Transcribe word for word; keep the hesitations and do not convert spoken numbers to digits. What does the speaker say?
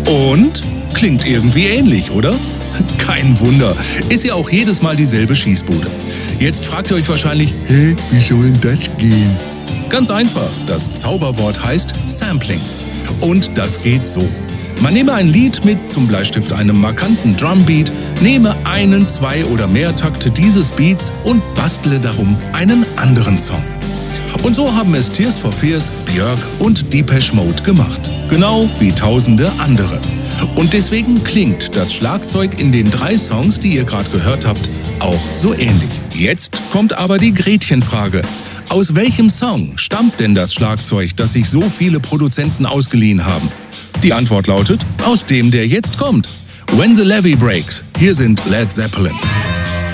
Und? Klingt irgendwie ähnlich, oder? Kein Wunder, ist ja auch jedes Mal dieselbe Schießbude. Jetzt fragt ihr euch wahrscheinlich, Hä, wie soll denn das gehen? ganz einfach, das Zauberwort heißt Sampling. Und das geht so. Man nehme ein Lied mit zum Bleistift einem markanten Drumbeat, nehme einen, zwei oder mehr Takte dieses Beats und bastle darum einen anderen Song. Und so haben es Tears for Fears, Björk und Depeche Mode gemacht. Genau wie tausende andere. Und deswegen klingt das Schlagzeug in den drei Songs, die ihr gerade gehört habt, auch so ähnlich. Jetzt kommt aber die Gretchenfrage. Aus welchem Song stammt denn das Schlagzeug, das sich so viele Produzenten ausgeliehen haben? Die Antwort lautet, aus dem, der jetzt kommt. When the Levee Breaks. Hier sind Led Zeppelin.